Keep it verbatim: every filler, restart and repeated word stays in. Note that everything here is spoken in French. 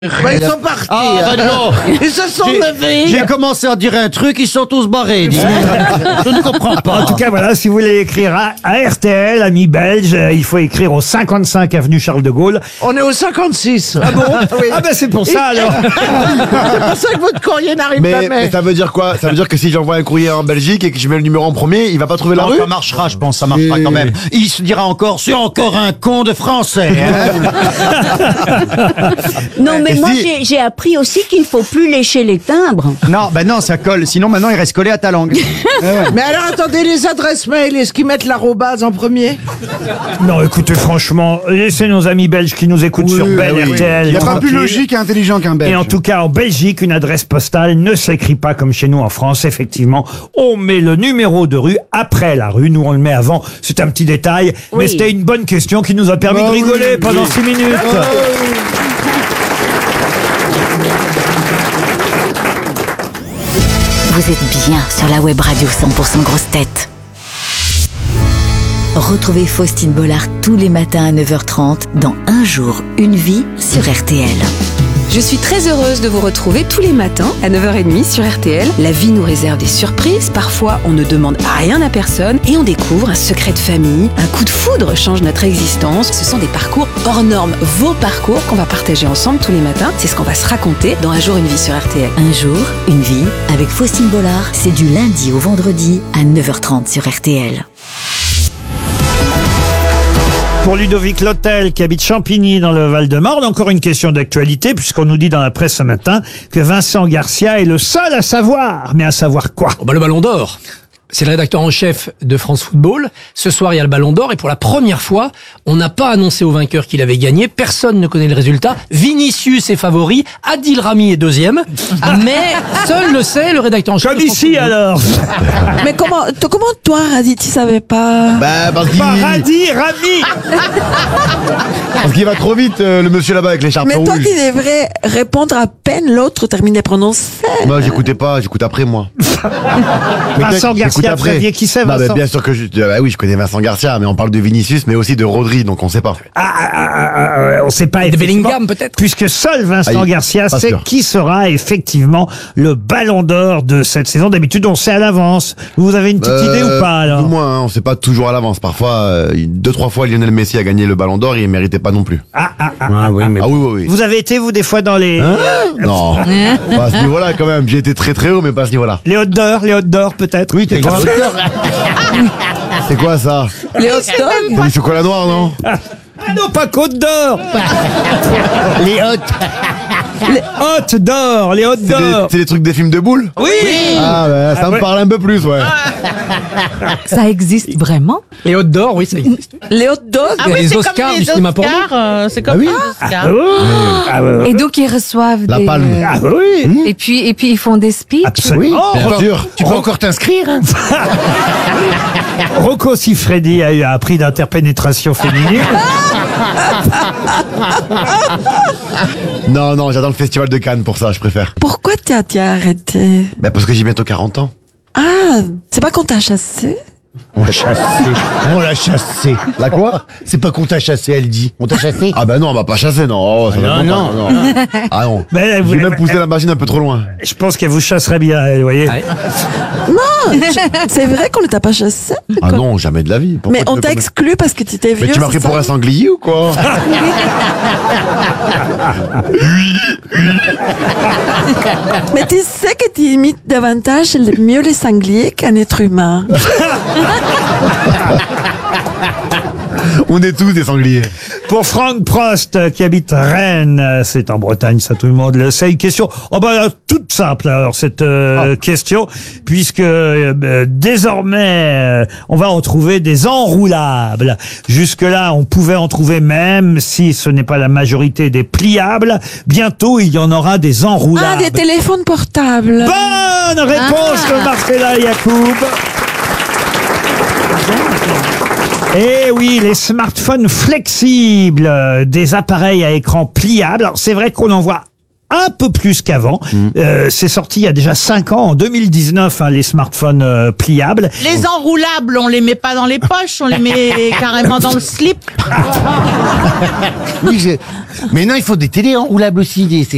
Bah, ils sont partis. Ah, bah non. Ils se sont J'ai- levés. J'ai commencé à dire un truc, ils sont tous barrés. dis. Je ne comprends pas. En tout cas, voilà, si vous voulez écrire à, à R T L, amis belges, euh, il faut écrire au cinquante-cinq avenue Charles de Gaulle. On est au cinquante-six. Ah bon Oui. Ah ben c'est pour ça alors. C'est pour ça que votre courrier n'arrive Mais, jamais. mais ça veut dire quoi? Ça veut dire que si j'envoie un courrier en Belgique et que je mets le numéro en premier, il va pas trouver la Non, rue? ça marchera, je pense, ça marchera Et- quand même. Il se dira encore, c'est encore un con de français. hein. Non, mais Et moi, si- j'ai- j'ai appris aussi qu'il faut plus lécher les timbres. Non, bah non, ça colle. Sinon, maintenant, il reste collé à ta langue. Mais alors attendez, les adresses mail, est-ce qu'ils mettent l'arrobase en premier? Non, écoutez, franchement, laissez nos amis belges qui nous écoutent sur Belle oui. R T L. Il n'y a pas plus tranquille. logique et intelligent qu'un belge. Et en tout cas, en Belgique, une adresse postale ne s'écrit pas comme chez nous en France. Effectivement, on met le numéro de rue après la rue. Nous, on le met avant. C'est un petit détail, mais Oui. c'était une bonne question qui nous a permis Ah de oui, rigoler oui. pendant six minutes. Vous êtes bien sur la web radio cent pour cent Grosse Tête. Retrouvez Faustine Bollard tous les matins à neuf heures trente dans Un jour, une vie sur R T L. Je suis très heureuse de vous retrouver tous les matins à neuf heures trente sur R T L. La vie nous réserve des surprises, parfois on ne demande rien à personne et on découvre un secret de famille. Un coup de foudre change notre existence. Ce sont des parcours hors normes, vos parcours qu'on va partager ensemble tous les matins. C'est ce qu'on va se raconter dans Un jour une vie sur R T L. Un jour, une vie avec Faustine Bollard, c'est du lundi au vendredi à neuf heures trente sur R T L. Pour Ludovic Lotel, qui habite Champigny dans le Val-de-Marne, encore une question d'actualité, puisqu'on nous dit dans la presse ce matin que Vincent Garcia est le seul à savoir. Mais à savoir quoi? Oh bah, le Ballon d'Or. C'est le rédacteur en chef de France Football. Ce soir, il y a le Ballon d'Or et pour la première fois, on n'a pas annoncé au vainqueur qu'il avait gagné. Personne ne connaît le résultat. Vinicius est favori, Adil Rami est deuxième, mais seul le sait le rédacteur en chef. Comme de France ici Football. alors. Mais comment, t- comment toi, Radi, tu savais pas? Bah, parce qu'il, Paradis Rami. parce qu'il va trop vite, euh, le monsieur là-bas avec l'écharpe Mais toi rouge. qui devrais répondre à peine l'autre termine de prononcer. Moi, j'écoutais pas, j'écoute après, moi. Vincent Garcia, J'écoute vous saviez qui c'est, Non, mais Vincent? bien sûr que je, bah oui, je connais Vincent Garcia, mais on parle de Vinicius, mais aussi de Rodri, donc on sait pas. Ah, ah, ah, ah, on sait pas. De effectivement, Bellingham, peut-être. Puisque seul Vincent Ah, il- Garcia pas sait sûr. qui sera effectivement le Ballon d'Or de cette saison. D'habitude, on sait à l'avance. Vous avez une petite Euh, idée ou pas alors? Au moins, hein, on sait pas toujours à l'avance. Parfois, euh, deux, trois fois, Lionel Messi a gagné le Ballon d'Or et il méritait pas non plus. Ah, ah, ah. Ah oui, oui, oui. Vous avez été vous des fois dans les Hein Non, pas à ce niveau-là quand même. J'ai été très très haut, mais pas à ce niveau-là. les hot d'or, les hot d'or peut-être. Oui, t'es quoi? C'est quoi ça? Les hot dogs? C'est du chocolat noir, non? Ah non, pas Côte d'Or. Les hôtes. Les hot d'or, les hot C'est des, d'or. c'est des trucs des films de boules? Oui. Ah, bah, ça Ah, me ouais. parle un peu plus, ouais. Ça existe vraiment? Les Hôtes d'Or, oui, ça existe. Les hot dogs? Ah oui, les Oscars du cinéma porno. c'est comme Ah oui? Ah, oh. Ah, ouais, ouais. Et donc, ils reçoivent La des... palme. Ah, oui. Et puis, et puis, ils font des speeches. Absolument. Bien sûr. Tu peux encore t'inscrire. hein. Rocco Siffredi a eu un prix d'interpénétration féminine. Non, non, j'attends le festival de Cannes pour ça, je préfère. Pourquoi t'as t'y as arrêté? Bah, parce que j'ai bientôt quarante ans. Ah, c'est pas qu'on t'a chassé? On l'a chassé. On l'a chassé. La quoi? C'est pas qu'on t'a chassé, elle dit. On t'a chassé. Ah bah non, on m'a pas chassé, non. Oh, ça Non, va pas, non. non. Ah non. Mais vous- J'ai même poussé la machine un peu trop loin. Je pense qu'elle vous chasserait bien, elle, vous voyez. Ouais. Non, je- c'est vrai qu'on ne t'a pas chassé? Ah non, jamais de la vie. Pourquoi Mais tu on me t'a connais- exclu parce que tu étais vieux. Mais tu m'as c'est pris ça? pour un sanglier ou quoi? Mais tu sais que tu imites davantage le mieux les sangliers qu'un être humain. On est tous des sangliers. Pour Franck Prost, euh, qui habite Rennes, euh, c'est en Bretagne, ça tout le monde le sait. Une question, oh bah, toute simple alors cette euh, question, puisque euh, euh, désormais euh, on va en trouver des enroulables. Jusque-là, on pouvait en trouver même si ce n'est pas la majorité des pliables. Bientôt, il y en aura des Ah, enroulables. des téléphones portables. Bonne réponse de Marcella Yacoub. Eh oui, les smartphones flexibles, euh, des appareils à écran pliable. Alors c'est vrai qu'on en voit un peu plus qu'avant. Euh, c'est sorti il y a déjà cinq ans, en deux mille dix-neuf, hein, les smartphones euh, pliables. Les enroulables, on les met pas dans les poches, on les met carrément dans le slip. Oui, je- mais non, il faut des télés enroulables aussi. des- c'est